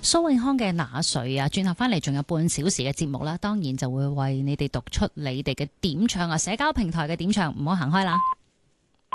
蘇永康嘅那誰啊，轉頭翻嚟仲有半小時嘅節目啦，當然就會為你哋讀出你哋嘅點唱啊，社交平台嘅點唱，唔好行開啦。